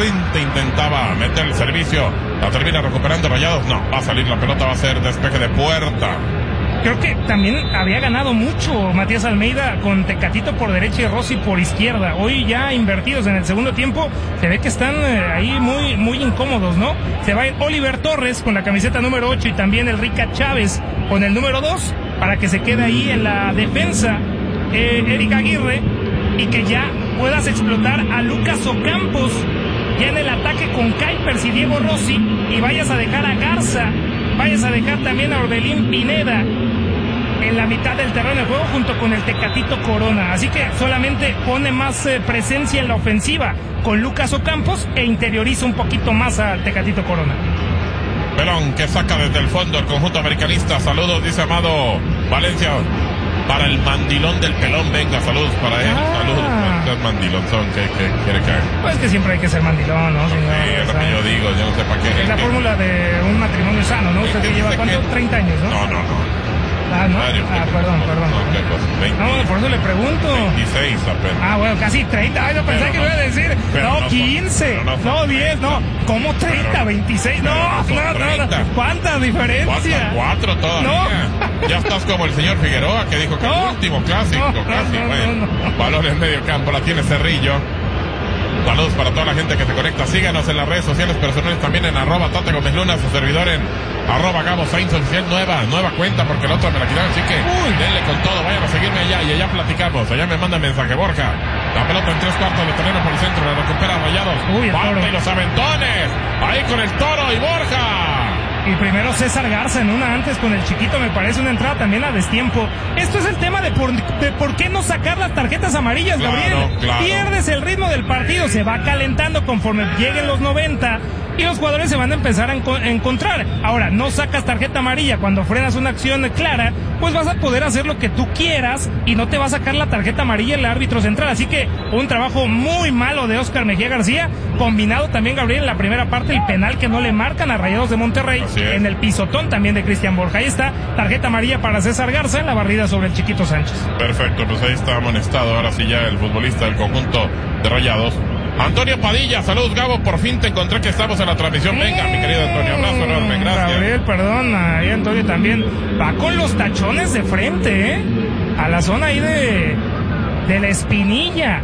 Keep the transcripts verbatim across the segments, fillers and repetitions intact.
frente, intentaba meter el servicio, la termina recuperando Rayados, no, va a salir la pelota, va a ser despeje de puerta. Creo que también había ganado mucho Matías Almeida con Tecatito por derecha y Rossi por izquierda. Hoy ya invertidos en el segundo tiempo, se ve que están eh, ahí muy muy incómodos, ¿no? Se va a ir Oliver Torres con la camiseta número ocho y también el Rica Chávez con el número dos para que se quede ahí en la defensa eh, Eric Aguirre y que ya puedas explotar a Lucas Ocampos ya en el ataque con Kuipers y Diego Rossi y vayas a dejar a Garza, vayas a dejar también a Orbelín Pineda en la mitad del terreno de juego junto con el Tecatito Corona, así que solamente pone más eh, presencia en la ofensiva con Lucas Ocampos e interioriza un poquito más al Tecatito Corona. Pelón que saca desde el fondo el conjunto americanista, saludos, dice Amado Valencia, para el mandilón del Pelón, venga, saludos para él, ah. saludos, es mandilonzón, ¿qué, qué quiere que haga? Pues que siempre hay que ser mandilón, ¿no, señor? Sí, es lo que yo digo, yo no sé para qué. Es la que... fórmula de un matrimonio sano, ¿no? Usted que lleva, ¿cuánto? Que... treinta años, ¿no? No, no, no. Ah, ¿no? Ah, perdón, perdón. No, ¿qué cosa? veinte, no, por eso le pregunto. veintiséis apenas. Ah, bueno, casi treinta. Ay, yo pensé que iba a decir. No, no quince. No, no, diez, no. ¿Cómo treinta? veintiséis. No, no, no, no. ¿Cuánta diferencia? Cuatro todavía. No. Ya estás como el señor Figueroa que dijo que no. el último clásico, no, casi. No, bueno, no, no. Valor en medio campo, la tiene Cerrillo. Saludos para toda la gente que se conecta. Síganos en las redes sociales personales también en arroba Tate Gómez Luna, su servidor en arroba Gabo Sainz Oficial, nueva, nueva cuenta porque la otra me la quitaron, así que Uy. denle con todo, vayan a seguirme allá y allá platicamos. Allá me manda mensaje Borja. La pelota en tres cuartos de terreno por el centro, la recupera Rayados. Uy, parte y los aventones. Ahí con el Toro y Borja. Y primero César Garza en una antes con el chiquito, me parece una entrada también a destiempo. Esto es el tema de por, de por qué no sacar las tarjetas amarillas, claro, Gabriel. Claro. Pierdes el ritmo del partido, se va calentando conforme lleguen los noventa y los jugadores se van a empezar a enco- encontrar. Ahora, no sacas tarjeta amarilla cuando frenas una acción clara, pues vas a poder hacer lo que tú quieras y no te va a sacar la tarjeta amarilla el árbitro central. Así que un trabajo muy malo de Óscar Mejía García, combinado también, Gabriel, en la primera parte, el penal que no le marcan a Rayados de Monterrey, en el pisotón también de Cristian Borja. Ahí está, tarjeta amarilla para César Garza en la barrida sobre el Chiquito Sánchez. Perfecto, pues ahí está amonestado, ahora sí ya el futbolista del conjunto de Rayados. Antonio Padilla, saludos Gabo, por fin te encontré que estamos en la transmisión. Venga, mi querido Antonio, abrazo enorme, gracias. Gabriel, perdón, ahí Antonio también va con los tachones de frente, ¿eh? A la zona ahí de, de la espinilla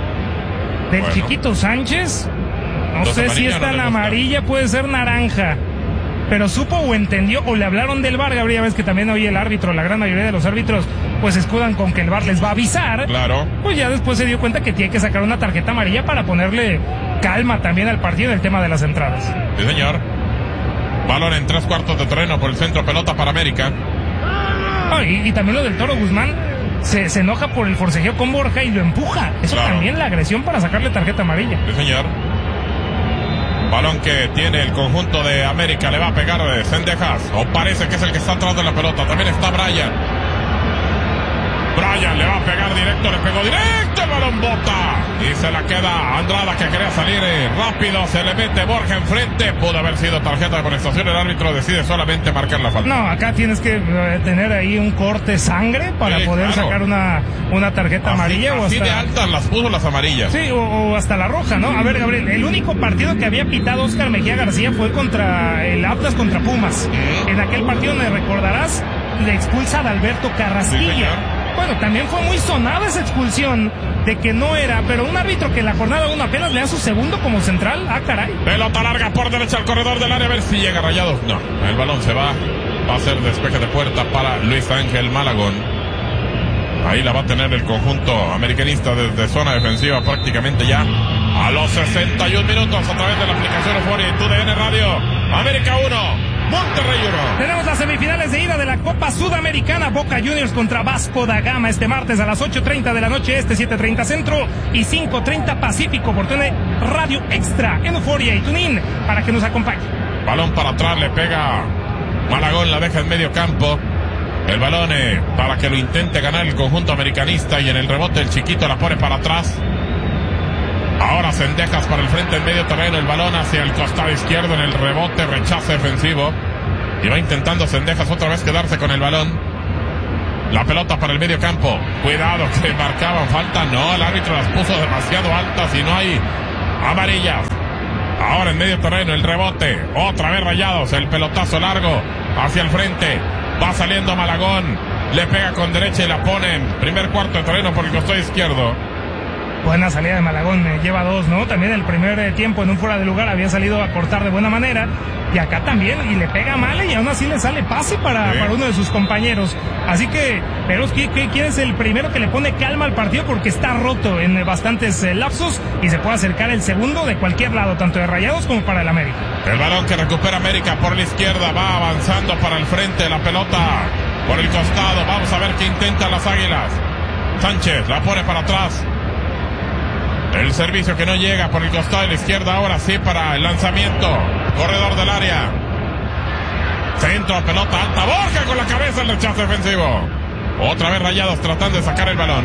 del bueno. Chiquito Sánchez. No sé si es tan no amarilla, puede ser naranja. Pero supo o entendió o le hablaron del V A R, Gabriel, ves que también hoy el árbitro, la gran mayoría de los árbitros, pues escudan con que el V A R les va a avisar. Claro. Pues ya después se dio cuenta que tiene que sacar una tarjeta amarilla para ponerle calma también al partido en el tema de las entradas. Sí, señor. Balón en tres cuartos de terreno por el centro, pelota para América. Ah, y, y también lo del Toro Guzmán, se, se enoja por el forcejeo con Borja y lo empuja. Eso claro. También la agresión para sacarle tarjeta amarilla. Sí, señor. Balón que tiene el conjunto de América, le va a pegar de Cendejas, o parece que es el que está atrás de la pelota, también está Brian. Brian le va a pegar directo, le pegó directo, el balón bota y se la queda Andrada que quería salir eh, rápido, se le mete Borja enfrente, pudo haber sido tarjeta de amonestación, el árbitro decide solamente marcar la falta. No, acá tienes que eh, tener ahí un corte sangre para sí, poder claro. sacar una, una tarjeta así, amarilla. Así o hasta... de altas las puso las amarillas. Sí, o, o hasta la roja, ¿no? A ver, Gabriel, el único partido que había pitado Óscar Mejía García fue contra el Atlas contra Pumas. ¿Mm? En aquel partido, me recordarás, le expulsa a Adalberto Carrasquilla. Sí, bueno, también fue muy sonada esa expulsión de que no era, pero un árbitro que en la jornada uno apenas le da su segundo como central, ah caray. Pelota larga por derecha al corredor del área, a ver si llega Rayados. No, el balón se va, va a ser despeje de puerta para Luis Ángel Malagón. Ahí la va a tener el conjunto americanista desde zona defensiva prácticamente ya a los sesenta y un minutos a través de la aplicación Euforia y T U D N Radio. América uno. Monterrey uno. Tenemos las semifinales de ida de la Copa Sudamericana. Boca Juniors contra Vasco da Gama este martes a las ocho treinta de la noche este, siete treinta centro y cinco treinta pacífico por tener Radio Extra en Euforia y TuneIn para que nos acompañe. Balón para atrás, le pega Malagón, la deja en medio campo. El balón eh, para que lo intente ganar el conjunto americanista y en el rebote el chiquito la pone para atrás. Ahora Cendejas para el frente en medio terreno, el balón hacia el costado izquierdo en el rebote, rechazo defensivo. Y va intentando Cendejas otra vez quedarse con el balón. La pelota para el medio campo. Cuidado que marcaban falta. No, el árbitro las puso demasiado altas y no hay amarillas. Ahora en medio terreno el rebote. Otra vez Rayados. El pelotazo largo hacia el frente. Va saliendo Malagón. Le pega con derecha y la pone en primer cuarto de terreno por el costado izquierdo. Buena salida de Malagón, eh, lleva dos, ¿no? También el primer eh, tiempo en un fuera de lugar había salido a cortar de buena manera. Y acá también, y le pega mal y aún así le sale pase para, sí. para uno de sus compañeros. Así que, pero ¿quién es el primero que le pone calma al partido? Porque está roto en bastantes eh, lapsos y se puede acercar el segundo de cualquier lado, tanto de Rayados como para el América. El balón que recupera América por la izquierda, va avanzando para el frente, la pelota por el costado. Vamos a ver qué intentan las Águilas. Sánchez la pone para atrás. El servicio que no llega por el costado de la izquierda, ahora sí para el lanzamiento. Corredor del área. Centro, pelota alta. Borja con la cabeza, el rechazo defensivo. Otra vez Rayados tratando de sacar el balón.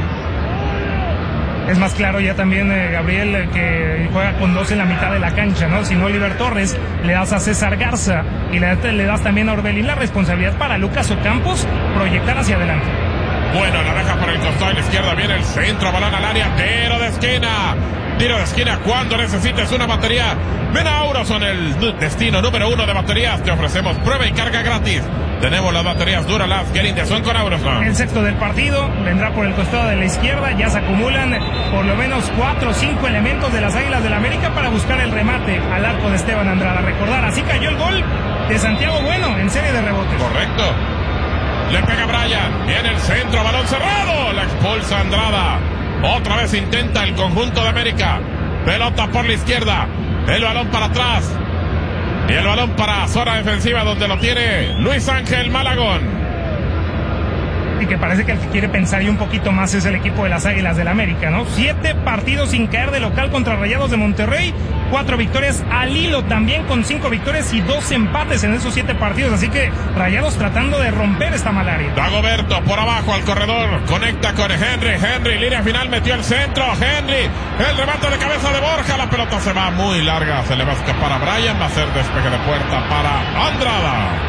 Es más claro ya también, eh, Gabriel, eh, que juega con dos en la mitad de la cancha, ¿no? Si no, Oliver Torres, le das a César Garza y le, le das también a Orbelín la responsabilidad para Lucas Ocampos proyectar hacia adelante. Bueno, la deja por el costado de la izquierda, viene el centro, balón al área, tiro de esquina. Tiro de esquina cuando necesites una batería. Ven a Auroson, el destino número uno de baterías. Te ofrecemos prueba y carga gratis. Tenemos las baterías Duralast Get de Son con Auroson. El sexto del partido vendrá por el costado de la izquierda. Ya se acumulan por lo menos cuatro o cinco elementos de las Águilas del América para buscar el remate al arco de Esteban Andrada. Recordar, así cayó el gol de Santiago Bueno en serie de rebotes. Correcto. Le pega Brian, viene el centro, balón cerrado, la expulsa Andrada. Otra vez intenta el conjunto de América. Pelota por la izquierda, el balón para atrás. Y el balón para zona defensiva donde lo tiene Luis Ángel Malagón. Y que parece que el que quiere pensar y un poquito más es el equipo de las Águilas del América, ¿no? Siete partidos sin caer de local contra Rayados de Monterrey. Cuatro victorias al hilo también, con cinco victorias y dos empates en esos siete partidos. Así que Rayados tratando de romper esta malaria. Dagoberto por abajo al corredor, conecta con Henry. Henry, línea final, metió el centro. Henry, el remate de cabeza de Borja. La pelota se va muy larga, se le va a escapar a Brian. Va a ser despeje de puerta para Andrada.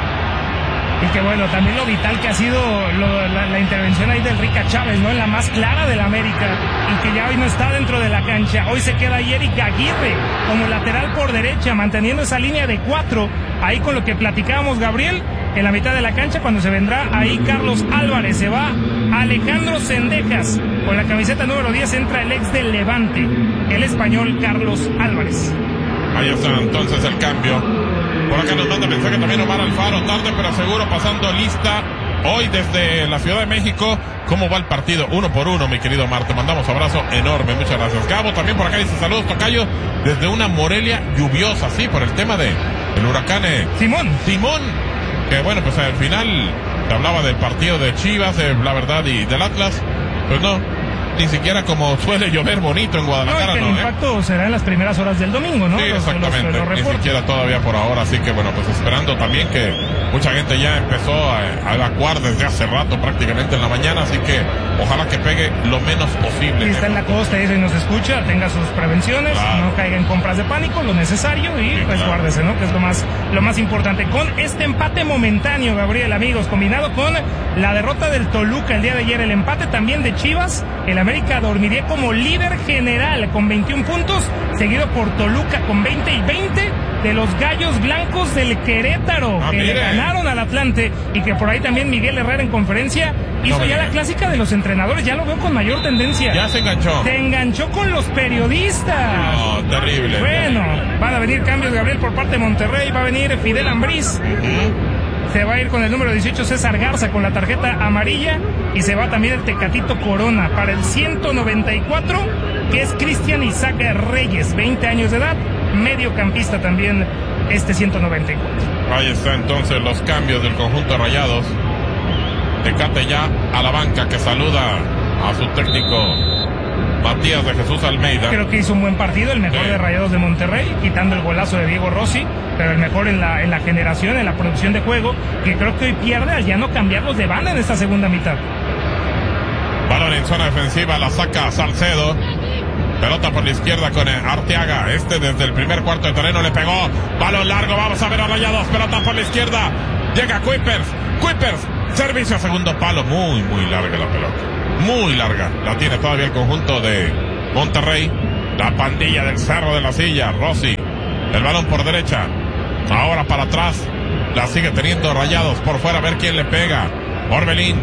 Y que bueno, también lo vital que ha sido lo, la, la intervención ahí del Rica Chávez, ¿no? En la más clara de la América, y que ya hoy no está dentro de la cancha. Hoy se queda ahí Eric Aguirre como lateral por derecha, manteniendo esa línea de cuatro, ahí con lo que platicábamos, Gabriel, en la mitad de la cancha, cuando se vendrá ahí Carlos Álvarez. Se va Alejandro Cendejas con la camiseta número diez, entra el ex del Levante, el español Carlos Álvarez. Ahí está entonces el cambio. Por acá nos manda mensaje también Omar Alfaro, tarde pero seguro, pasando lista hoy desde la Ciudad de México. ¿Cómo va el partido? Uno por uno, mi querido Omar, te mandamos abrazo enorme, muchas gracias. Gabo también por acá dice saludos, tocayo, desde una Morelia lluviosa, sí, por el tema de el huracán eh, Simón. Simón, que bueno, pues al final te hablaba del partido de Chivas, eh, la verdad, y del Atlas, pues no, ni siquiera como suele llover bonito en Guadalajara. No, y que el no, impacto ¿eh? será en las primeras horas del domingo, ¿no? Sí, Los, exactamente, los, los ni siquiera todavía por ahora, así que bueno, pues esperando también que mucha gente ya empezó a, a evacuar desde hace rato, prácticamente en la mañana, así que ojalá que pegue lo menos posible. Si está en la costa y nos escucha, tenga sus prevenciones, claro, no caiga en compras de pánico, lo necesario, y sí, pues claro, guárdese, ¿no? Que es lo más, lo más importante. Con este empate momentáneo, Gabriel, amigos, combinado con la derrota del Toluca el día de ayer, el empate también de Chivas, el América dormiría como líder general con veintiún puntos, seguido por Toluca con veinte y veinte de los Gallos Blancos del Querétaro, ah, que mire. le ganaron al Atlante, y que por ahí también Miguel Herrera en conferencia hizo no, ya la clásica de los entrenadores, ya lo veo con mayor tendencia. Ya se enganchó. Se enganchó con los periodistas. No, terrible. Bueno, terrible. Van a venir cambios, Gabriel, por parte de Monterrey, va a venir Fidel Ambriz. Uh-huh. Se va a ir con el número dieciocho César Garza con la tarjeta amarilla, y se va también el Tecatito Corona para el ciento noventa y cuatro, que es Cristian Isaac Reyes, veinte años de edad, mediocampista también este ciento noventa y cuatro. Ahí está entonces los cambios del conjunto de Rayados. Tecate ya a la banca, que saluda a su técnico Matías de Jesús Almeida. Creo que hizo un buen partido, el mejor sí. de Rayados de Monterrey, quitando el golazo de Diego Rossi, pero el mejor en la, en la generación, en la producción de juego, que creo que hoy pierde al ya no cambiarlos de banda en esta segunda mitad. Balón en zona defensiva, la saca Salcedo. Pelota por la izquierda con Arteaga. Este desde el primer cuarto de terreno le pegó. Balón largo, vamos a ver a Rayados. Pelota por la izquierda. Llega Kuipers. Kuipers. Servicio a segundo palo. Muy, muy larga la pelota. Muy larga. La tiene todavía el conjunto de Monterrey. La pandilla del Cerro de la Silla. Rossi. El balón por derecha. Ahora para atrás. La sigue teniendo Rayados por fuera. A ver quién le pega. Orbelín.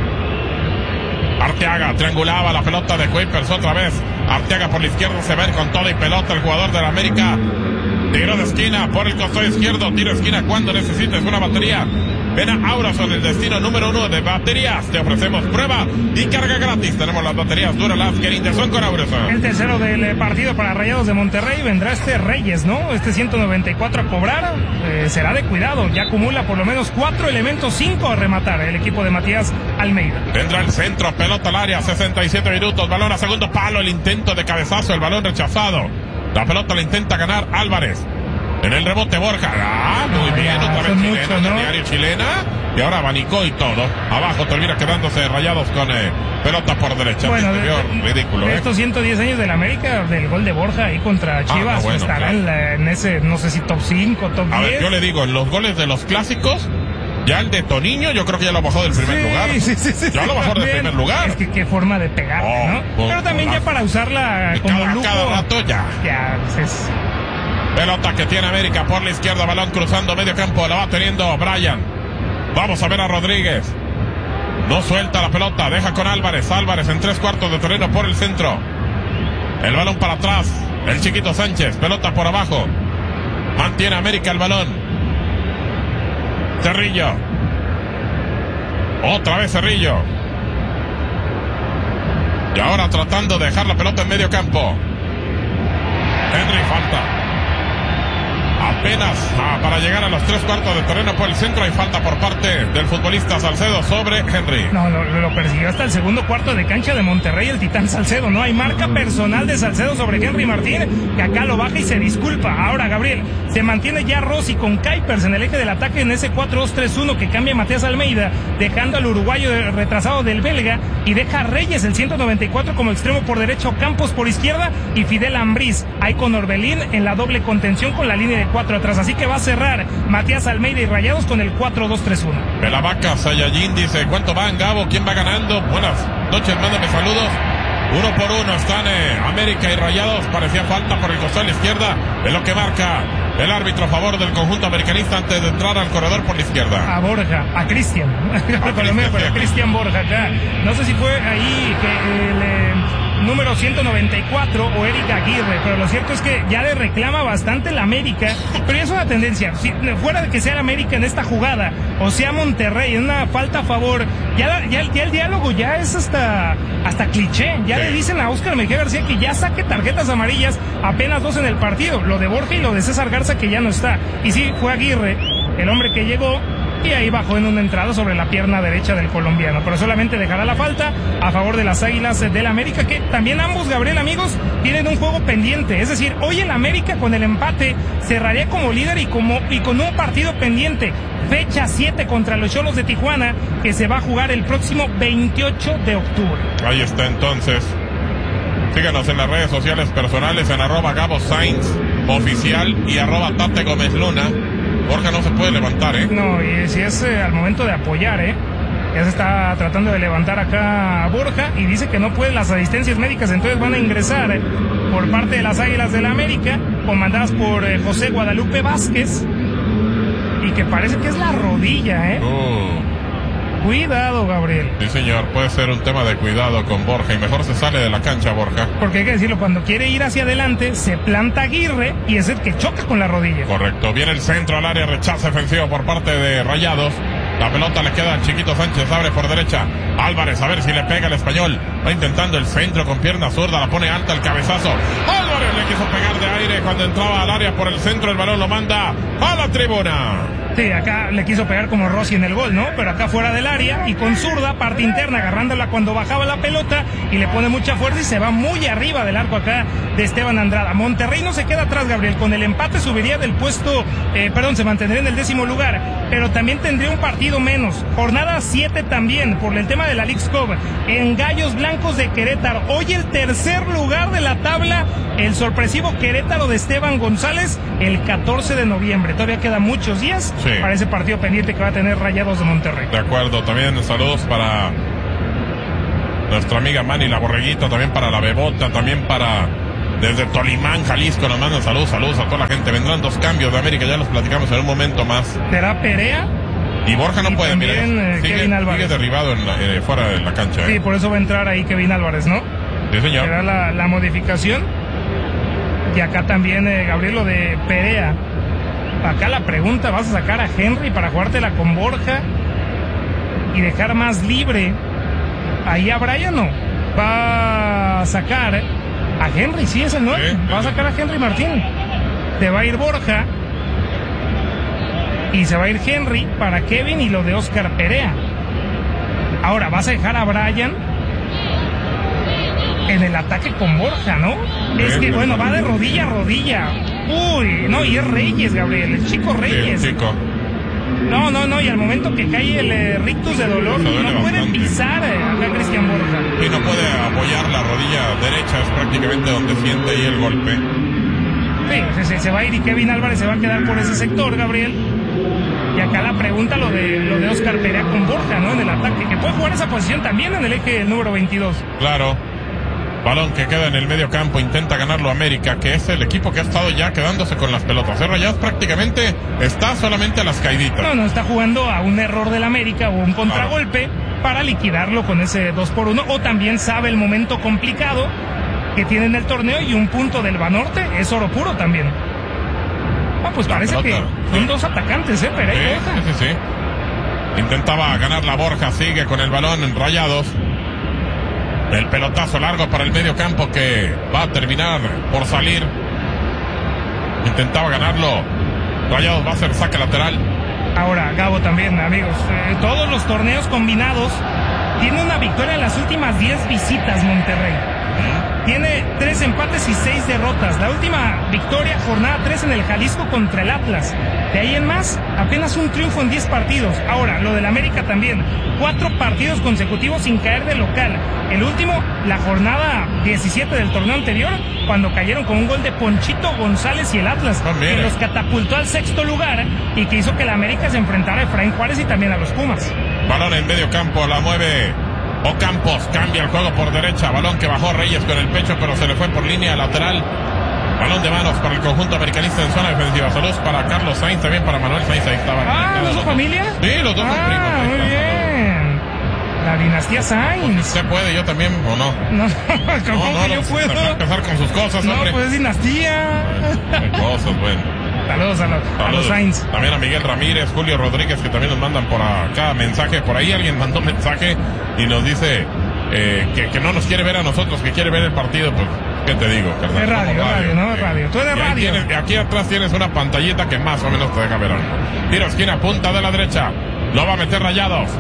Arteaga triangulaba la pelota de Kuipers otra vez. Arteaga por la izquierda, se va a ir con todo y pelota el jugador de la América. Tiro de esquina por el costado izquierdo. Tiro de esquina cuando necesites una batería. Ven a Aurason, el destino número uno de baterías. Te ofrecemos prueba y carga gratis. Tenemos las baterías Duralast que son con Aurason. El tercero del partido para Rayados de Monterrey. Vendrá este Reyes, ¿no? Este ciento noventa y cuatro a cobrar. Eh, será de cuidado. Ya acumula por lo menos cuatro elementos, cinco a rematar el equipo de Matías Almeida. Vendrá el centro, pelota al área, sesenta y siete minutos. Balón a segundo palo, el intento de cabezazo, el balón rechazado. La pelota la intenta ganar Álvarez. En el rebote Borja. Ah, muy bien, ya, otra vez chilena, mucho, ¿no? diario chilena. Y ahora abanicó y todo. Abajo termina quedándose Rayados con eh, pelota por derecha. Bueno, de, de, ridículo, de ¿eh? estos ciento diez años del América, del gol de Borja ahí contra Chivas, ah, no, bueno, estará claro. en, la, en ese, no sé si top cinco, top a diez. Ver, yo le digo, en los goles de los clásicos, ya el de Toniño, yo creo que ya lo bajó del primer sí, lugar. Sí, sí, sí, ya lo bajó del primer lugar. Es que qué forma de pegar, oh, ¿no? Oh, Pero también oh, ya para usarla como cada, lujo. Cada rato ya. Ya, pues es... Pelota que tiene América por la izquierda, balón cruzando medio campo, la va teniendo Brian. Vamos a ver a Rodríguez. No suelta la pelota, deja con Álvarez. Álvarez en tres cuartos de terreno por el centro. El balón para atrás. El chiquito Sánchez, pelota por abajo. Mantiene América el balón. Cerrillo. Otra vez Cerrillo. Y ahora tratando de dejar la pelota en medio campo. Henry falta. Apenas ah, para llegar a los tres cuartos de terreno por el centro hay falta por parte del futbolista Salcedo sobre Henry. No, lo, lo persiguió hasta el segundo cuarto de cancha de Monterrey el Titán Salcedo. No hay marca personal de Salcedo sobre Henry Martín, que acá lo baja y se disculpa. Ahora, Gabriel, se mantiene ya Rossi con Kuipers en el eje del ataque en ese cuatro dos tres uno que cambia Matías Almeida, dejando al uruguayo retrasado del belga y deja a Reyes el ciento noventa y cuatro como extremo por derecho, Campos por izquierda y Fidel Ambriz ahí con Orbelín en la doble contención con la línea de cuatro atrás, así que va a cerrar Matías Almeida y Rayados con el cuatro dos tres uno. De la vaca Sayajin dice, ¿cuánto van, Gabo? ¿Quién va ganando? Buenas noches, mándame saludos. Uno por uno están eh, América y Rayados. Parecía falta por el costado de la izquierda. Es lo que marca el árbitro a favor del conjunto americanista antes de entrar al corredor por la izquierda. A Borja, a Cristian. A Cristian Borja acá. No sé si fue ahí que el eh, número ciento noventa y cuatro o Eric Aguirre, pero lo cierto es que ya le reclama bastante la América, pero ya es una tendencia. Si fuera de que sea el América en esta jugada o sea Monterrey en una falta a favor, ya, la, ya, ya el diálogo ya es hasta hasta cliché. Ya sí. Le dicen a Óscar Mejía García que ya saque tarjetas amarillas, apenas dos en el partido, lo de Borja y lo de César Garza que ya no está. Y sí, fue Aguirre el hombre que llegó y ahí bajó en una entrada sobre la pierna derecha del colombiano, pero solamente dejará la falta a favor de las Águilas del América, que también ambos, Gabriel, amigos, tienen un juego pendiente. Es decir, hoy el América con el empate cerraría como líder y como y con un partido pendiente, fecha siete contra los Xolos de Tijuana, que se va a jugar el próximo veintiocho de octubre. Ahí está entonces. Síganos en las redes sociales personales en arroba Gabo Sainz oficial y arroba Tate Gómez Luna. Borja no se puede levantar, ¿eh? No, y si es eh, al momento de apoyar, ¿eh? Ya se está tratando de levantar acá a Borja y dice que no puede las asistencias médicas, entonces van a ingresar eh, por parte de las Águilas del la América, comandadas por eh, José Guadalupe Vázquez, y que parece que es la rodilla, ¿eh? Oh. Cuidado, Gabriel. Sí, señor, puede ser un tema de cuidado con Borja y mejor se sale de la cancha, Borja. Porque hay que decirlo, cuando quiere ir hacia adelante, se planta Aguirre y es el que choca con la rodilla. Correcto, viene el centro al área, rechazo ofensivo por parte de Rayados. La pelota le queda al chiquito Sánchez, abre por derecha. Álvarez, a ver si le pega el español. Va intentando el centro con pierna zurda, la pone alta el cabezazo. Álvarez le quiso pegar de aire cuando entraba al área por el centro, el balón lo manda a la tribuna. Sí, acá le quiso pegar como Rossi en el gol, ¿no? Pero acá fuera del área y con zurda, parte interna, agarrándola cuando bajaba la pelota y le pone mucha fuerza y se va muy arriba del arco acá de Esteban Andrada. Monterrey no se queda atrás, Gabriel. Con el empate subiría del puesto, eh, perdón, se mantendría en el décimo lugar, pero también tendría un partido menos. Jornada siete también, por el tema de la Leagues Cup, en Gallos Blancos de Querétaro. Hoy el tercer lugar de la tabla, el sorpresivo Querétaro de Esteban González, el catorce de noviembre. Todavía quedan muchos días. Sí. Para ese partido pendiente que va a tener Rayados de Monterrey. De acuerdo, también saludos para nuestra amiga Manny la Borreguita, también para la Bebota, también para Desde Tolimán, Jalisco, nos mandan saludos, saludos a toda la gente. Vendrán dos cambios de América, ya los platicamos en un momento más. ¿Será Perea? Y Borja no y puede, mira. Eh, sigue, Kevin Álvarez. sigue derribado en la, eh, fuera de la cancha. Sí, eh. por eso va a entrar ahí Kevin Álvarez, ¿no? Sí, señor. Será la, la modificación. Y acá también, eh, Gabriel, lo de Perea. Acá la pregunta, ¿vas a sacar a Henry para jugártela con Borja y dejar más libre ahí a Brian? No. Va a sacar a Henry, sí es el nueve. Sí, va a sacar a Henry Martín. Te va a ir Borja y se va a ir Henry para Kevin y lo de Oscar Perea. Ahora, vas a dejar a Brian en el ataque con Borja, ¿no? Es que, bueno, va de rodilla a rodilla. Uy, no, y es Reyes, Gabriel, el chico Reyes. Sí, el chico. No, no, no, y al momento que cae el eh, rictus de dolor, no puede pisar eh, acá Cristian Borja. Y no puede apoyar la rodilla derecha, es prácticamente donde siente ahí el golpe. Sí, se, se va a ir y Kevin Álvarez se va a quedar por ese sector, Gabriel. Y acá la pregunta, lo de lo de Oscar Perea con Borja, ¿no? En el ataque, que puede jugar esa posición también en el eje número veintidós. Claro. Balón que queda en el medio campo, intenta ganarlo América, que es el equipo que ha estado ya quedándose con las pelotas. El Rayados prácticamente está solamente a las caiditas. No, no, está jugando a un error del América o un contragolpe claro. para liquidarlo con ese dos por uno. O también sabe el momento complicado que tiene en el torneo y un punto del Banorte es oro puro también. Ah, pues la parece pelota, que son sí. dos atacantes, ¿eh? Pereira. Sí, sí, sí, sí. Intentaba ganar la Borja, sigue con el balón en Rayados. El pelotazo largo para el medio campo que va a terminar por salir. Intentaba ganarlo. Rayados va a hacer saque lateral. Ahora, Gabo también, amigos. Eh, todos los torneos combinados tiene una victoria en las últimas diez visitas Monterrey. Tiene tres empates y seis derrotas. La última victoria, jornada tres en el Jalisco contra el Atlas. De ahí en más, apenas un triunfo en diez partidos. Ahora, lo del América también. Cuatro partidos consecutivos sin caer de local. El último, la jornada diecisiete del torneo anterior, cuando cayeron con un gol de Ponchito González y el Atlas, oh, que los catapultó al sexto lugar y que hizo que el América se enfrentara a Efraín Juárez y también a los Pumas. Balón en medio campo, la mueve Ocampos, cambia el juego por derecha. Balón que bajó Reyes con el pecho, pero se le fue por línea lateral. Balón de manos para el conjunto americanista en zona defensiva. Saludos para Carlos Sainz, también para Manuel Sainz. Ahí estaban. Ah, ¿no es su familia? Sí, los dos ah, son primos. Ah, muy bien. La dinastía Sainz. ¿Usted puede, yo también, o no? No, ¿cómo no, no, que yo no, puedo? Va a empezar con sus cosas, no, hombre. No, pues es dinastía. Qué cosas, bueno. Saludos a los, Saludos. a los Sainz. También a Miguel Ramírez, Julio Rodríguez, que también nos mandan por acá mensaje. Por ahí alguien mandó mensaje y nos dice eh, que, que no nos quiere ver a nosotros, que quiere ver el partido. Pues, ¿qué te digo, carnal? Es radio, radio, radio, no es radio. Tú eres radio. Tienes, aquí atrás tienes una pantallita que más o menos te deja ver algo. Tiro esquina, punta de la derecha. Lo va a meter Rayados.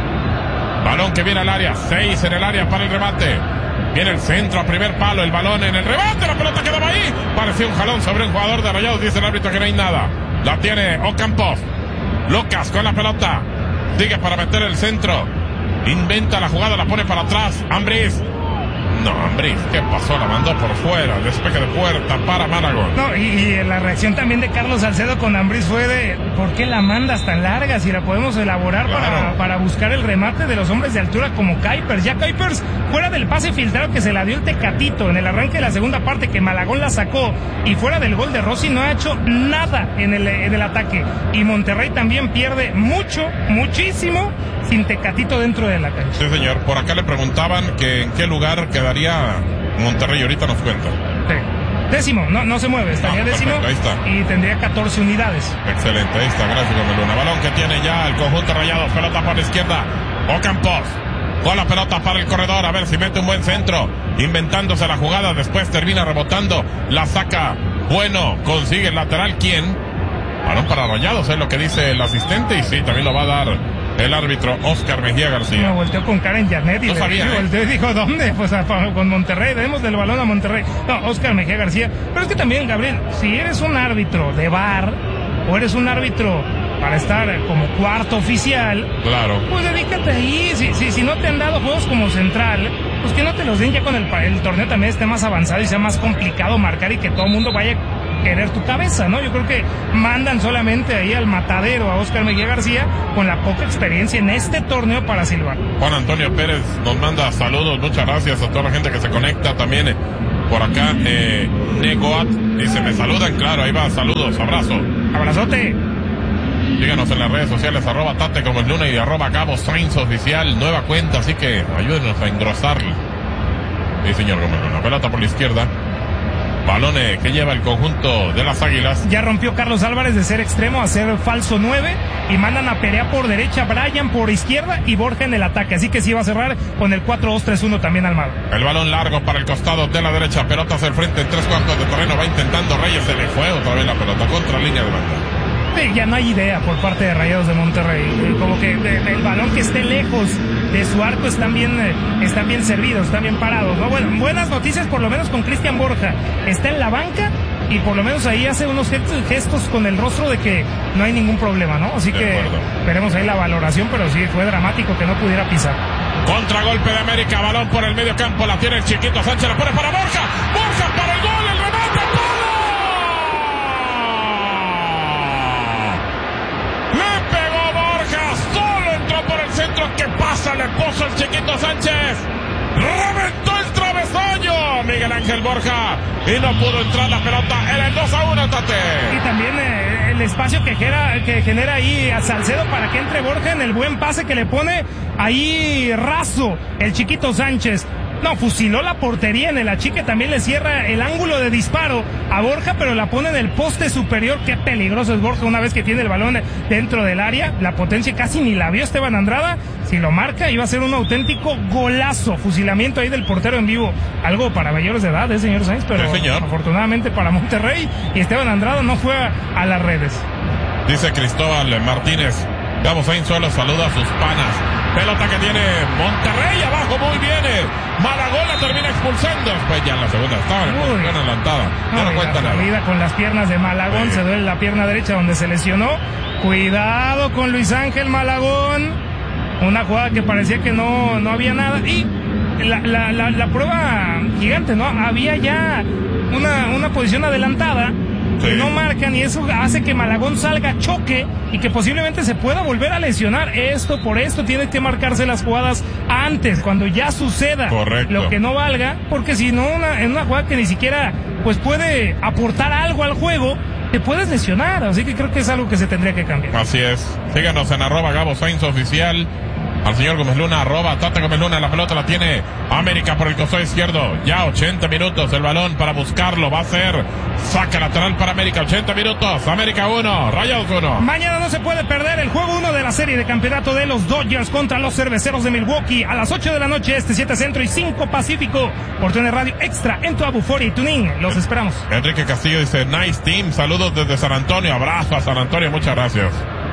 Balón que viene al área. Seis en el área para el remate. Viene el centro a primer palo. El balón en el remate. La pelota quedaba ahí. Parecía un jalón sobre un jugador de Rayados. Dice el árbitro que no hay nada. La tiene Ocampos. Lucas con la pelota. Sigue para meter el centro. Inventa la jugada. La pone para atrás. Ambriz. No, Ambriz, ¿qué pasó? La mandó por fuera, despeje de puerta para Malagón. No, y, y la reacción también de Carlos Salcedo con Ambriz fue de ¿por qué la mandas tan larga? Si la podemos elaborar claro. para, para buscar el remate de los hombres de altura como Kuipers. Ya Kuipers, fuera del pase filtrado que se la dio el Tecatito en el arranque de la segunda parte, que Malagón la sacó, y fuera del gol de Rossi, no ha hecho nada en el, en el ataque. Y Monterrey también pierde mucho, muchísimo, sin Tecatito dentro de la cancha. Sí, señor. Por acá le preguntaban que en qué lugar quedaría Monterrey. Ahorita nos cuenta. Sí. Décimo, no, no se mueve, estaría ah, décimo ahí está. Y tendría catorce unidades. Excelente, ahí está, gracias Luna. Balón que tiene ya el conjunto Rayados, pelota por la izquierda. Ocampos con la pelota para el corredor, a ver si mete un buen centro, inventándose la jugada, después termina rebotando, la saca Bueno, consigue el lateral. ¿Quién? Balón para Rayados, es lo que dice el asistente, y sí, también lo va a dar el árbitro Oscar Mejía García. Me volteó con Karen Janet y, no le sabía, dijo, ¿eh? volteó y dijo, ¿dónde? Pues a, con Monterrey, demos del balón a Monterrey. No, Oscar Mejía García. Pero es que también, Gabriel, si eres un árbitro de V A R o eres un árbitro para estar como cuarto oficial, claro, pues dedícate ahí. Si, si, si no te han dado juegos como central, pues que no te los den ya con el, el torneo también esté más avanzado y sea más complicado marcar y que todo el mundo vaya a querer tu cabeza, ¿no? Yo creo que mandan solamente ahí al matadero a Oscar Mejía García con la poca experiencia en este torneo para silbar. Juan Antonio Pérez nos manda saludos, muchas gracias a toda la gente que se conecta también Por acá, eh, Negoat dice, me saludan, claro, ahí va, saludos, abrazo. Abrazote. Síganos en las redes sociales, arroba Tate como el Luna y arroba Gabo Sainz Oficial, nueva cuenta, así que ayúdenos a engrosarla. Sí, señor Gómez Luna, pelota por la izquierda. Balones que lleva el conjunto de las Águilas. Ya rompió Carlos Álvarez de ser extremo a ser falso nueve y mandan a Perea por derecha, Brian por izquierda y Borja en el ataque. Así que sí va a cerrar con el cuatro dos tres uno también Almada. El balón largo para el costado de la derecha, pelota hacia el frente en tres cuartos de terreno, va intentando Reyes, se le fue otra vez la pelota contra línea de banda. Sí, ya no hay idea por parte de Rayados de Monterrey. Como que de, el balón que esté lejos de su arco están bien, eh, están bien servidos, están bien parados, ¿no? Bueno, buenas noticias por lo menos con Cristian Borja. Está en la banca y por lo menos ahí hace unos gestos con el rostro de que no hay ningún problema, ¿no? Así de que acuerdo. Veremos ahí la valoración, pero sí fue dramático que no pudiera pisar. Contragolpe de América, balón por el medio campo, la tiene el chiquito Sánchez, la pone para Borja, Borja para el gol, el remate, ¡gol! Le pegó Borja, solo entró por el centro, que pasa, le puso el chiquito Sánchez, reventó el travesaño Miguel Ángel Borja y no pudo entrar la pelota en el dos a uno, Tate. Y también eh, el espacio que genera, que genera ahí a Salcedo para que entre Borja en el buen pase que le pone ahí raso el chiquito Sánchez. No, fusiló la portería en el achique, también le cierra el ángulo de disparo a Borja, pero la pone en el poste superior. Qué peligroso es Borja una vez que tiene el balón dentro del área. La potencia casi ni la vio Esteban Andrada. Si lo marca, iba a ser un auténtico golazo. Fusilamiento ahí del portero en vivo. Algo para mayores de edad, ¿eh, señor Sainz? Pero sí, señor. Afortunadamente para Monterrey, y Esteban Andrada no fue a, a las redes. Dice Cristóbal Martínez, Gabo Sainz solo saluda a sus panas. Pelota que tiene Monterrey abajo, muy bien. Malagón la termina expulsando. Después ya en la segunda estaba en posición adelantada. Ya no, no cuenta nada. La con las piernas de Malagón, sí. Se duele la pierna derecha donde se lesionó. Cuidado con Luis Ángel Malagón. Una jugada que parecía que no, no había nada. Y la, la, la, la prueba gigante, ¿no? Había ya una, una posición adelantada. Sí. Que no marcan y eso hace que Malagón salga, choque y que posiblemente se pueda volver a lesionar. Esto, por esto, tiene que marcarse las jugadas antes, cuando ya suceda. Correcto. Lo que no valga, porque si no, una, en una jugada que ni siquiera pues puede aportar algo al juego, te puedes lesionar. Así que creo que es algo que se tendría que cambiar. Así es. Síganos en arroba Gabo Sainz Oficial. Al señor Gómez Luna, arroba Tate Gómez Luna, la pelota la tiene América por el costado izquierdo, ya ochenta minutos, el balón para buscarlo, va a ser saque lateral para América, ochenta minutos, América uno, Rayados uno. Mañana no se puede perder el juego uno de la serie de campeonato de los Dodgers contra los Cerveceros de Milwaukee, a las ocho de la noche, este siete Centro y cinco Pacífico, por T N Radio Extra, en tu Abuforia y Tuning, los esperamos. Enrique Castillo dice, nice team, saludos desde San Antonio, abrazo a San Antonio, muchas gracias.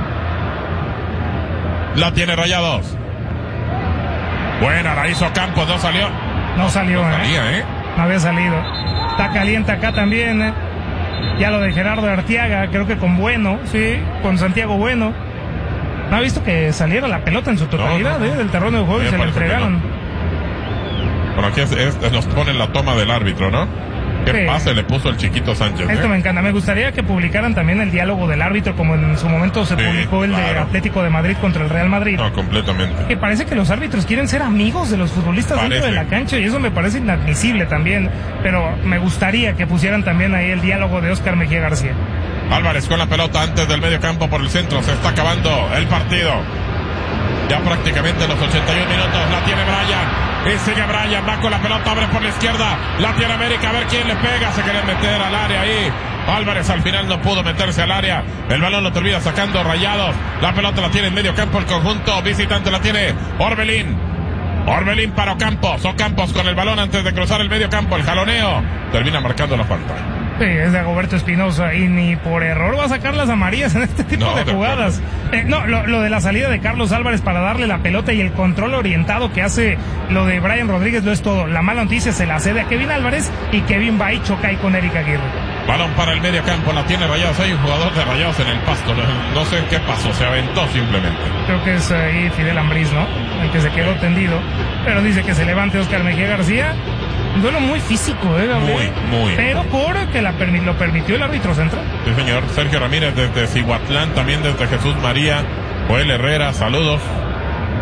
La tiene Rayados. Buena, la hizo Campos, no salió. No salió, no salía, ¿eh? ¿eh? No había salido. Está caliente acá también, ¿eh? Ya lo de Gerardo Arteaga, creo que con Bueno, sí, con Santiago Bueno. ¿No ha visto que saliera la pelota en su totalidad, no, no, no. ¿eh? Del terreno de juego y se la entregaron? No. Bueno, aquí es, es, nos pone la toma del árbitro, ¿no? ¿Qué sí. pase le puso el chiquito Sánchez? Esto ¿eh? me encanta. Me gustaría que publicaran también el diálogo del árbitro, como en su momento se sí, publicó el claro. de Atlético de Madrid contra el Real Madrid. No, completamente. Que parece que los árbitros quieren ser amigos de los futbolistas parece. dentro de la cancha, y eso me parece inadmisible también. Pero me gustaría que pusieran también ahí el diálogo de Óscar Mejía García. Álvarez con la pelota antes del medio campo por el centro. Se está acabando el partido. Ya prácticamente los ochenta y un minutos. La tiene Brian. Y sigue Brian. Va con la pelota. Abre por la izquierda. La tiene América. A ver quién le pega. Se quiere meter al área ahí. Álvarez al final no pudo meterse al área. El balón lo termina sacando Rayados. La pelota la tiene en medio campo el conjunto visitante. La tiene Orbelín. Orbelín para Ocampos. Ocampos con el balón antes de cruzar el medio campo. El jaloneo. Termina marcando la falta. Sí, es de Agoberto Espinosa y ni por error va a sacar las amarillas en este tipo no, de jugadas. Eh, no, lo, lo de la salida de Carlos Álvarez para darle la pelota y el control orientado que hace lo de Brian Rodríguez lo es todo. La mala noticia se la cede a Kevin Álvarez y Kevin va y choca ahí con Eric Aguirre. Balón para el medio campo, la tiene Rayados. Hay un jugador de Rayados en el pasto. No, no sé qué pasó, se aventó simplemente. Creo que es ahí Fidel Ambriz, ¿no? El que se quedó tendido. Pero dice que se levante Óscar Mejía García. Un duelo muy físico, ¿eh, Gabriel? Muy, muy. Pero porque la permi- lo permitió el árbitro central. Sí, señor. Sergio Ramírez desde Cihuatlán, también desde Jesús María. Joel Herrera, saludos.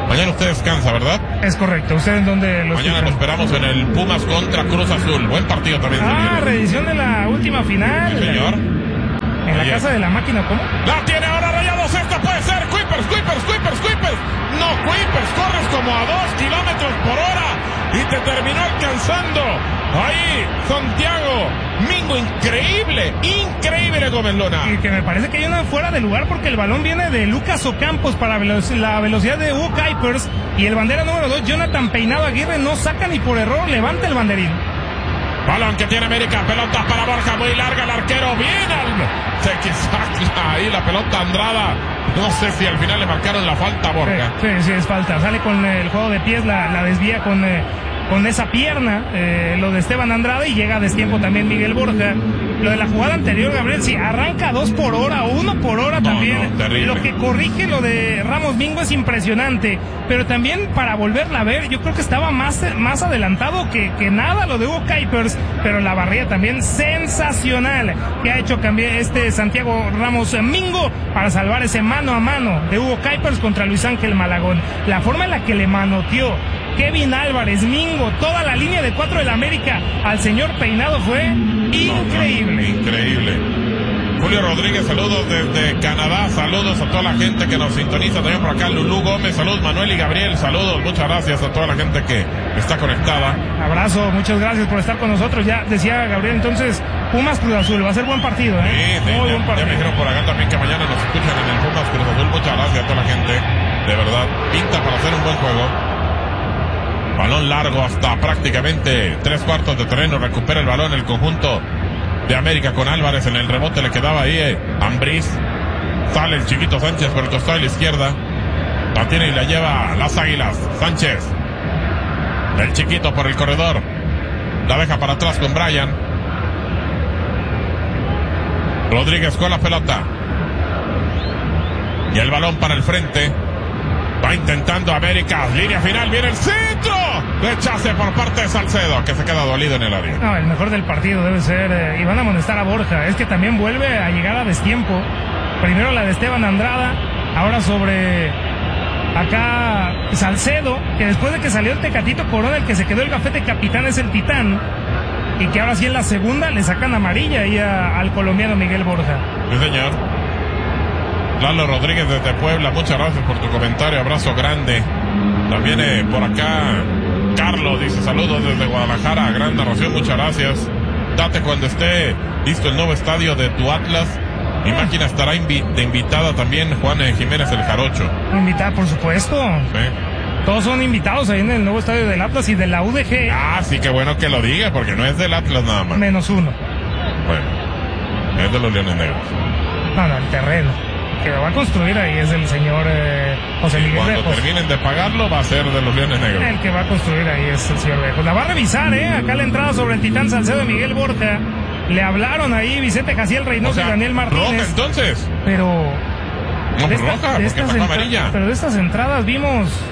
Mañana usted descansa, ¿verdad? Es correcto. ¿Ustedes dónde lo Mañana lo esperamos en el Pumas contra Cruz Azul. Buen partido también. Ah, reedición de la última final. Sí, señor. En la Oye. casa de la máquina, ¿cómo? La tiene ahora Rayados, esta puede ser. Kuipers, Kuipers, Kuipers, Kuipers. No, Kuipers, corres como a dos kilómetros por hora y te terminó alcanzando. Ahí, Santiago Mingo, increíble, increíble, Gómez Luna. Y que me parece que hay una fuera de lugar porque el balón viene de Lucas Ocampos para velo- la velocidad de Hugo Kuipers y el bandera número dos, Jonathan Peinado Aguirre, no saca ni por error, levanta el banderín. Balón que tiene América, pelota para Borja, muy larga el arquero, bien al... Se quizá ahí la pelota Andrada, no sé si al final le marcaron la falta a Borja. Sí, sí, sí, es falta, sale con el juego de pies, la, la desvía con... Eh, con esa pierna, eh, lo de Esteban Andrade, y llega a destiempo también Miguel Borja. Lo de la jugada anterior, Gabriel, sí, arranca dos por hora, o uno por hora No, también. no, terrible. Lo que corrige lo de Ramos Mingo es impresionante, pero también para volverla a ver, yo creo que estaba más, más adelantado que, que nada lo de Hugo Kuipers, pero la barrera también sensacional que ha hecho cambiar este Santiago Ramos Mingo para salvar ese mano a mano de Hugo Kuipers contra Luis Ángel Malagón. La forma en la que le manoteó Kevin Álvarez, Mingo, toda la línea de cuatro del América al señor Peinado fue increíble. No, no, increíble. Julio Rodríguez, saludos desde Canadá, saludos a toda la gente que nos sintoniza, también por acá Lulú Gómez, saludos Manuel y Gabriel, saludos, muchas gracias a toda la gente que está conectada. Abrazo, muchas gracias por estar con nosotros. Ya decía Gabriel, entonces Pumas Cruz Azul, va a ser buen partido, ¿eh? Sí, sí, Muy ya, buen partido. ya me dijeron por acá también que mañana nos escuchan en el Pumas Cruz Azul, muchas gracias a toda la gente, de verdad, pinta para hacer un buen juego. Balón largo hasta prácticamente tres cuartos de terreno, recupera el balón el conjunto de América con Álvarez en el rebote, le quedaba ahí eh, Ambriz, sale el chiquito Sánchez por el costado de la izquierda, la tiene y la lleva las Águilas, Sánchez, el chiquito por el corredor, la deja para atrás con Brian, Rodríguez con la pelota, y el balón para el frente, va intentando América, línea final, viene el centro, rechace por parte de Salcedo, que se queda dolido en el área. No, el mejor del partido debe ser, eh, y van a amonestar a Borja, es que también vuelve a llegar a destiempo. Primero la de Esteban Andrada, ahora sobre acá Salcedo, que después de que salió el Tecatito Corona, el que se quedó el gafete capitán es el Titán, y que ahora sí en la segunda le sacan amarilla ahí a, al colombiano Miguel Borja. Sí, señor. Lalo Rodríguez desde Puebla, muchas gracias por tu comentario, abrazo grande. También eh, por acá Carlos dice saludos desde Guadalajara, gran narración, muchas gracias. Date cuando esté listo el nuevo estadio de tu Atlas. Mi máquina estará invi- de invitada también Juan eh, Jiménez el Jarocho. Invitada, por supuesto. ¿Sí? Todos son invitados ahí en el nuevo estadio del Atlas y de la U D G. Ah, sí, qué bueno que lo diga, porque no es del Atlas nada más. Menos uno. Bueno, es de los Leones Negros. No, no, el terreno que lo va a construir ahí es el señor eh, José Y Miguel cuando Bejos. terminen de pagarlo va a ser de los Leones Negros. El que va a construir ahí es el señor Bejos. La va a revisar, ¿eh? Acá la entrada sobre el Titán Salcedo de Miguel Borja. Le hablaron ahí Vicente Jaciel Reynoso O sea, y Daniel Martínez. roja entonces. Pero... No, de pues esta- roja, de porque estas pasó entra- amarilla. Pero de estas entradas vimos...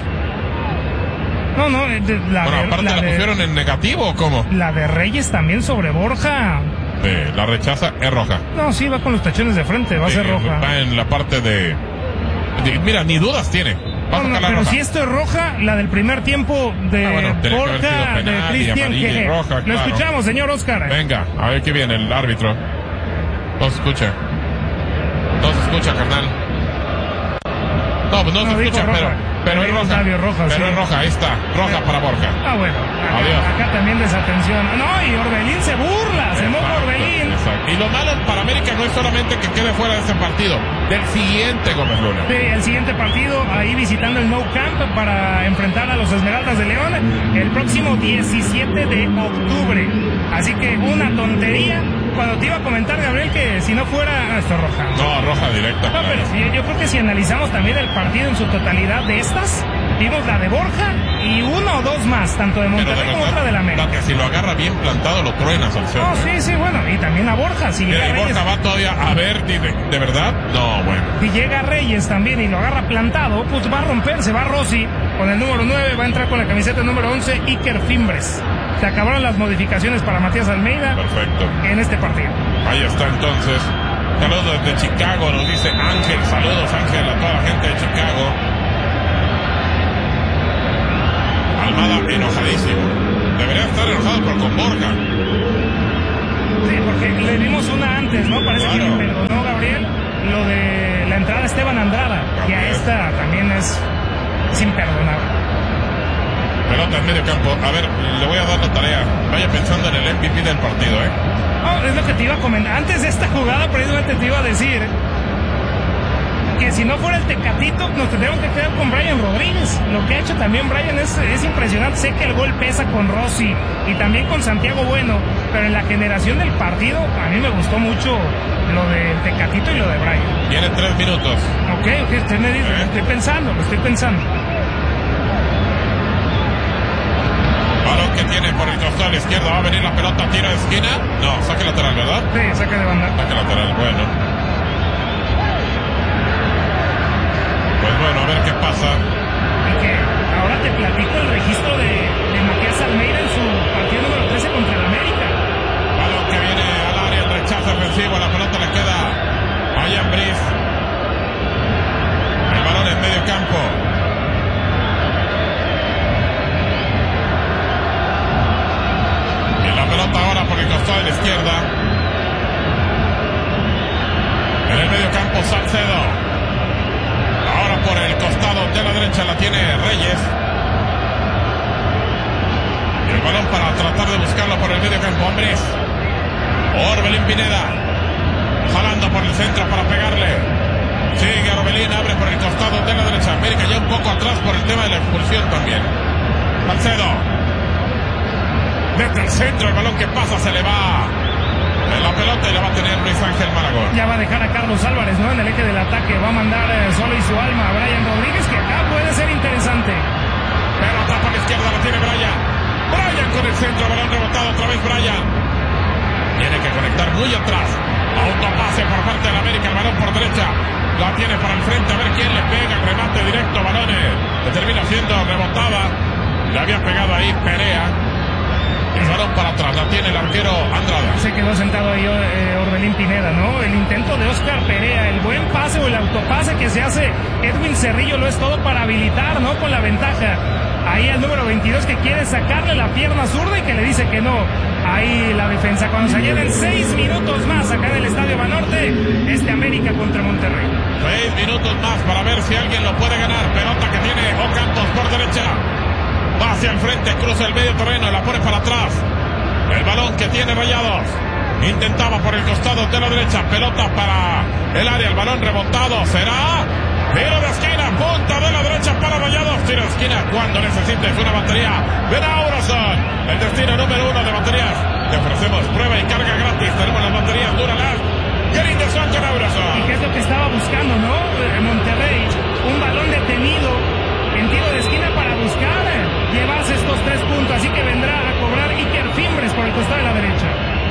No, no, de- de- la, Bueno, de, aparte la, la, de, pusieron en negativo, ¿o cómo? la de Reyes también sobre Borja. Eh, la rechaza, es roja. No, sí, va con los tachones de frente, va a Sí, ser roja. Va en la parte de... de- mira, ni dudas tiene. Va a No, no, sacar la pero roja. si esto es roja, la del primer tiempo de Ah, bueno, tenía que haber sido Borja, de penal y Cristian amarilla y Jeje. roja, Lo claro. escuchamos, señor Oscar. Venga, a ver qué viene el árbitro. No se escucha. No se escucha, carnal. No, pues no, No, se dijo escucha, roja. pero, pero es Dijo roja. Octavio roja, pero sí. es roja, ahí está. Roja para Borja. Ah, bueno, acá, Adiós. acá también desatención. No, y Orbelín se burla, se moja Exacto, Orbelín. exacto. Y lo malo para América no es solamente que quede fuera de ese partido, del siguiente, Gómez Luna. Sí, el siguiente partido, ahí visitando el No Camp para enfrentar a los Esmeraldas de León el próximo diecisiete de octubre. Así que una tontería. Cuando te iba a comentar, Gabriel, que si no fuera... Ah, esto es roja. No, roja directa. No, pero sí, yo creo que si analizamos también el partido en su totalidad de estas, vimos la de Borja y una o dos más, tanto de Pero Monterrey de como verdad, otra de la América. la que si lo agarra bien plantado lo truena, Salcedo. No, sí, sí, bueno, y también a Borja, si Mira, llega y Reyes, Borja va todavía a ver, ¿de, de verdad? No, bueno. si llega Reyes también y lo agarra plantado, pues va a romper, se va Rossi con el número nueve, va a entrar con la camiseta número once, Iker Fimbres. Se acabaron las modificaciones para Matías Almeida Perfecto. en este partido. Ahí está entonces. Saludos desde Chicago, nos dice Ángel. Saludos, Ángel, a toda la gente de Chicago. Almada enojadísimo. Debería estar enojado por con Borja. Sí, porque le dimos una antes, ¿no? Parece claro. que le perdonó Gabriel lo de la entrada de Esteban Andrada, que a esta también es, es imperdonable. Pelota en medio campo. A ver, le voy a dar la tarea. Vaya pensando en el M V P del partido, ¿eh? No, es lo que te iba a comentar. Antes de esta jugada, precisamente te iba a decir que si no fuera el Tecatito, nos tendríamos que quedar con Brian Rodríguez. Lo que ha hecho también Brian es, es impresionante. Sé que el gol pesa con Rossi y también con Santiago Bueno, pero en la generación del partido, a mí me gustó mucho lo del Tecatito y lo de Brian. Tiene tres minutos. Ok, ok, usted me dice, ¿Eh? estoy pensando, lo estoy pensando. Balón que tiene por el costado a la izquierda, va a venir la pelota, tiro de esquina. No, saque lateral, ¿verdad? Sí, saque de banda. Saque lateral, bueno. Pues bueno, a ver qué pasa. Y que ahora te platico el registro de, de Matías Almeida en su partido número trece contra el América. Balón que viene al área, el rechazo ofensivo, la pelota le queda a Ian Brice. El balón en medio campo. Pelota ahora por el costado de la izquierda. En el medio campo Salcedo. Ahora por el costado de la derecha la tiene Reyes. Y el balón para tratar de buscarlo por el medio campo. Hombres. Orbelín Pineda. Jalando por el centro para pegarle. Sigue Orbelín, abre por el costado de la derecha. América ya un poco atrás por el tema de la expulsión también. Salcedo. Desde el centro, el balón que pasa se le va en la pelota y la va a tener Luis Ángel Malagón. Ya va a dejar a Carlos Álvarez, ¿no? En el eje del ataque. Va a mandar eh, solo y su alma a Brian Rodríguez, que acá puede ser interesante. Pelota por la izquierda, la tiene Brian. Brian con el centro, balón rebotado otra vez Brian. Tiene que conectar muy atrás. Autopase por parte de la América, el balón por derecha. La tiene para el frente, a ver quién le pega. El remate directo, balones. Que termina siendo rebotada. Le había pegado ahí Perea. El balón para atrás, la tiene el arquero Andrada. Se quedó sentado ahí eh, Orbelín Pineda, ¿no? El intento de Oscar Perea, el buen pase o el autopase que se hace Edwin Cerrillo lo es todo para habilitar, ¿no? Con la ventaja. Ahí el número veintidós que quiere sacarle la pierna zurda y que le dice que no. Ahí la defensa. Cuando se lleven seis minutos más acá en el Estadio Banorte, este América contra Monterrey. Seis minutos más para ver si alguien lo puede ganar. Pelota que tiene Ocampos por derecha. Va hacia el frente, cruza el medio terreno, la pone para atrás. El balón que tiene Rayados. Intentaba por el costado de la derecha. Pelota para el área, el balón rebotado. ¿Será? Tiro de esquina, punta de la derecha para Rayados. Tiro de esquina cuando necesites una batería. Ven a Aurason, el destino número uno de baterías. Te ofrecemos prueba y carga gratis. Tenemos las baterías Duralast. ¡Qué lindo son con Aurason! ¿Y qué es lo que estaba buscando, no? Monterrey, un balón detenido en tiro de esquina para buscar llevarse estos tres puntos, así que vendrá a cobrar Iker Fimbres por el costado de la derecha.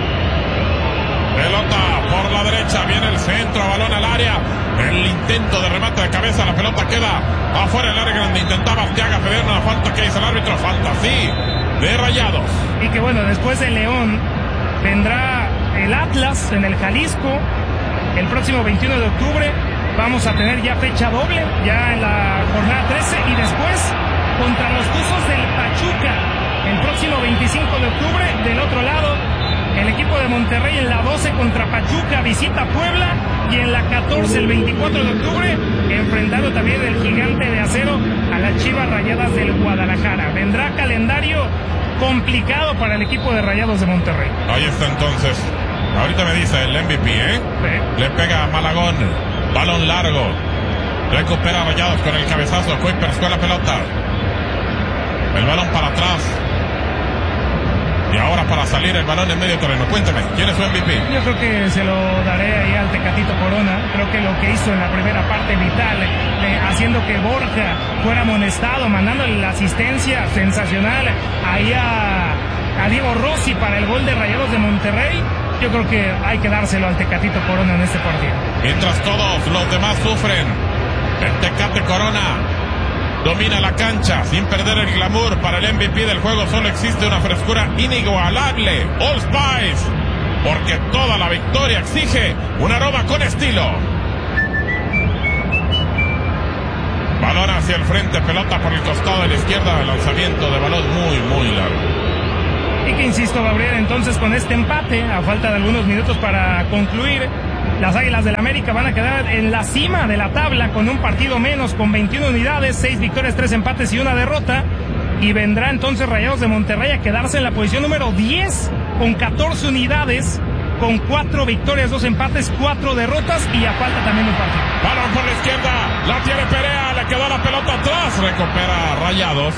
Pelota por la derecha, viene el centro, balón al área. El intento de remate de cabeza, la pelota queda afuera del área grande. Intentaba Arteaga pedir una falta que dice el árbitro, falta sí, de Rayados. Y que bueno, después de León vendrá el Atlas en el Jalisco el próximo veintiuno de octubre. Vamos a tener ya fecha doble, ya en la jornada trece, y después contra los Tuzos del Pachuca el próximo veinticinco de octubre. Del otro lado, el equipo de Monterrey en la doce contra Pachuca visita Puebla, y en la catorce, el veinticuatro de octubre, enfrentando también el Gigante de Acero a las Chivas Rayadas del Guadalajara. Vendrá calendario complicado para el equipo de Rayados de Monterrey. Ahí está entonces. Ahorita me dice el M V P, ¿eh? Sí. Le pega a Malagón. Balón largo. Recupera Rayados con el cabezazo. Kuipers con la pelota. El balón para atrás. Y ahora para salir el balón en medio terreno. Cuéntame, ¿quién es su M V P? Yo creo que se lo daré ahí al Tecatito Corona. Creo que lo que hizo en la primera parte vital, eh, haciendo que Borja fuera amonestado, mandándole la asistencia sensacional ahí a, a Diego Rossi para el gol de Rayados de Monterrey. Yo creo que hay que dárselo al Tecatito Corona en este partido. Mientras todos los demás sufren, el Tecate Corona domina la cancha sin perder el glamour. Para el M V P del juego solo existe una frescura inigualable, Old Spice, porque toda la victoria exige un aroma con estilo. Balón hacia el frente, pelota por el costado de la izquierda, lanzamiento de balón muy, muy largo. Y que insisto, Gabriel, entonces con este empate, a falta de algunos minutos para concluir, las Águilas del América van a quedar en la cima de la tabla con un partido menos, con veintiuna unidades, seis victorias, tres empates y una derrota. Y vendrá entonces Rayados de Monterrey a quedarse en la posición número diez con catorce unidades, con cuatro victorias, dos empates, cuatro derrotas y a falta también un partido. Balón por la izquierda, la tiene Perea, le quedó la pelota atrás, recupera Rayados.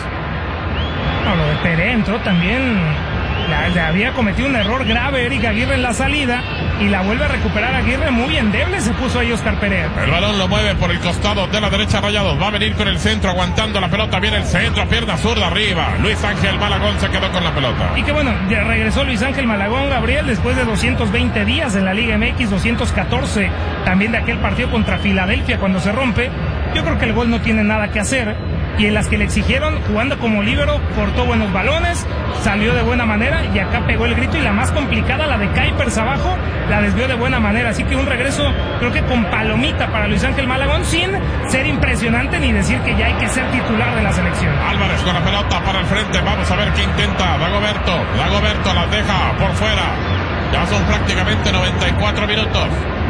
No, lo de Perea entró también, la, la había cometido un error grave Eric Aguirre en la salida y la vuelve a recuperar Aguirre, muy endeble se puso ahí Oscar Perea. El balón lo mueve por el costado de la derecha Rayados, va a venir con el centro aguantando la pelota, viene el centro, pierna zurda arriba, Luis Ángel Malagón se quedó con la pelota. Y que bueno, ya regresó Luis Ángel Malagón, Gabriel, después de doscientos veinte días en la Liga M X, doscientos catorce también de aquel partido contra Filadelfia cuando se rompe. Yo creo que el gol no tiene nada que hacer. Y en las que le exigieron, jugando como líbero, cortó buenos balones, salió de buena manera y acá pegó el grito. Y la más complicada, la de Kuipers abajo, la desvió de buena manera. Así que un regreso, creo que con palomita para Luis Ángel Malagón, sin ser impresionante ni decir que ya hay que ser titular de la selección. Álvarez con la pelota para el frente, vamos a ver qué intenta Dagoberto. Dagoberto las deja por fuera. Ya son prácticamente noventa y cuatro minutos.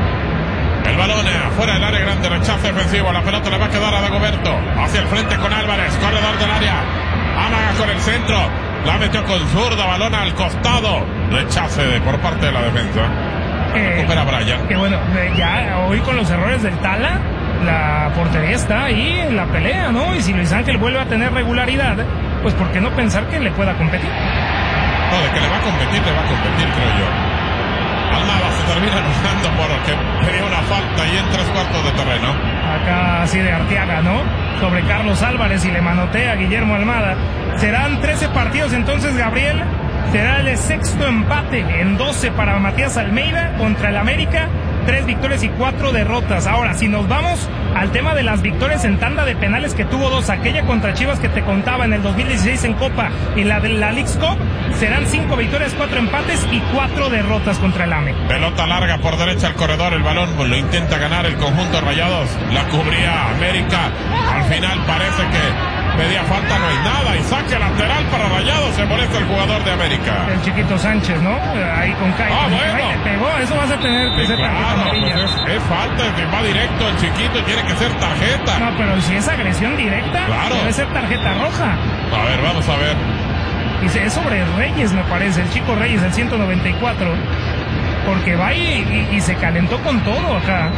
El balón afuera del área grande, rechazo defensivo, la pelota le va a quedar a Dagoberto, hacia el frente con Álvarez, corredor del área, amaga con el centro, la metió con zurda, balón al costado, rechace de, por parte de la defensa, eh, recupera Brian. Que bueno, ya hoy con los errores del Tala, la portería está ahí en la pelea, ¿no? Y si Luis Ángel vuelve a tener regularidad, pues ¿por qué no pensar que le pueda competir? No, de que le va a competir, le va a competir, creo yo. Almada se termina anulando porque tenía una falta y en tres cuartos de terreno. Acá así de Arteaga, ¿no? Sobre Carlos Álvarez y le manotea a Guillermo Almada. Serán trece partidos entonces, Gabriel. Será el sexto empate en doce para Matías Almeida contra el América. Tres victorias y cuatro derrotas. Ahora, si nos vamos al tema de las victorias en tanda de penales, que tuvo dos, aquella contra Chivas que te contaba en el dos mil dieciséis en Copa y la de la Leagues Cup, serán cinco victorias, cuatro empates y cuatro derrotas contra el AME. Pelota larga por derecha al corredor, el balón lo intenta ganar el conjunto de Rayados, la cubría América, al final parece que pedía falta, no hay nada, y saque lateral para Rayados, se molesta el jugador de América. El chiquito Sánchez, ¿no? Ahí con Kai. Ah, bueno. Ahí le pegó, eso vas a tener que sí, ser claro, tarjeta amarilla. Pues es, es falta, que va directo el chiquito, tiene que ser tarjeta. No, pero si es agresión directa, claro, debe ser tarjeta roja. A ver, vamos a ver. Y es sobre Reyes, me parece, el chico Reyes, el ciento noventa y cuatro. Porque va y, y, y se calentó con todo acá.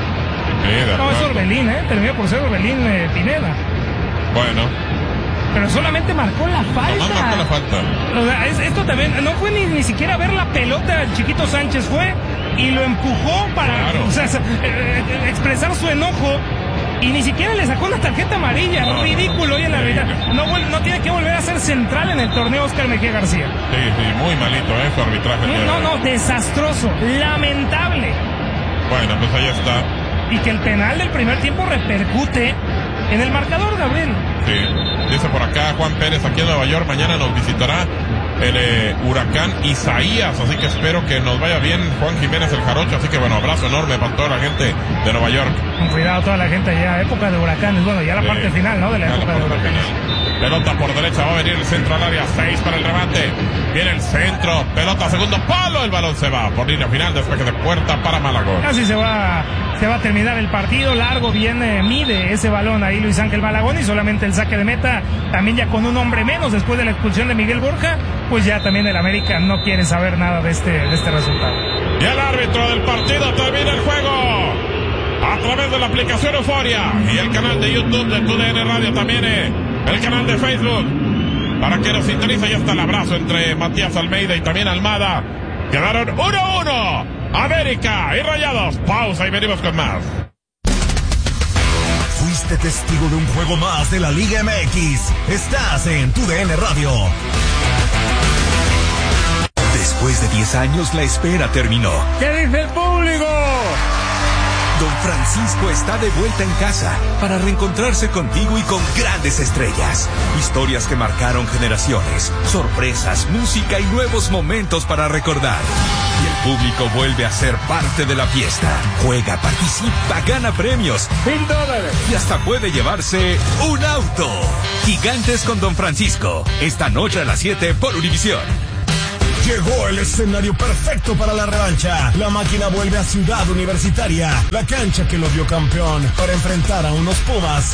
Sí, no, es Orbelín, ¿eh? Terminó por ser Orbelín eh, Pineda. Bueno. Pero solamente marcó la falta. No, marcó la falta. O sea, es, esto también, no fue ni, ni siquiera ver la pelota, el chiquito Sánchez fue y lo empujó para claro. o sea, eh, expresar su enojo. Y ni siquiera le sacó una tarjeta amarilla, no, ridículo hoy en la realidad. No, no tiene que volver a ser central en el torneo Oscar Mejía García. Sí, sí, muy malito, ¿eh? Su arbitraje. No, no, no, desastroso, lamentable. Bueno, pues ahí está. Y que el penal del primer tiempo repercute en el marcador, Gabriel. Sí, dice por acá Juan Pérez, aquí en Nueva York, mañana nos visitará el eh, huracán Isaías, así que espero que nos vaya bien Juan Jiménez el Jarocho, así que bueno, abrazo enorme para toda la gente de Nueva York. Con cuidado toda la gente allá, época de huracanes, bueno, ya la sí, parte final, ¿no? De la época la de huracanes. Final. Pelota por derecha, va a venir el centro al área, seis para el remate, viene el centro, pelota segundo palo, el balón se va por línea final, después de puerta para Malagón. Casi se va, se va a terminar el partido, largo viene, mide ese balón ahí Luis Ángel Malagón y solamente el saque de meta, también ya con un hombre menos después de la expulsión de Miguel Borja, pues ya también el América no quiere saber nada de este, de este resultado. Y el árbitro del partido termina el juego a través de la aplicación Euforia y el canal de YouTube de Tu D N Radio, también eh, el canal de Facebook, para que nos sintonice. Ya está el abrazo entre Matías Almeida y también Almada. Quedaron uno a uno América y Rayados. Pausa y venimos con más. Fuiste testigo de un juego más de la Liga M X. Estás en Tu D N Radio. Después de diez años, la espera terminó. ¿Qué dice el público? Don Francisco está de vuelta en casa para reencontrarse contigo y con grandes estrellas. Historias que marcaron generaciones, sorpresas, música y nuevos momentos para recordar. Y el público vuelve a ser parte de la fiesta. Juega, participa, gana premios. ¡Mil dólares! Y hasta puede llevarse un auto. Gigantes con Don Francisco. Esta noche a las siete por Univisión. Llegó el escenario perfecto para la revancha. La máquina vuelve a Ciudad Universitaria, la cancha que lo vio campeón, para enfrentar a unos Pumas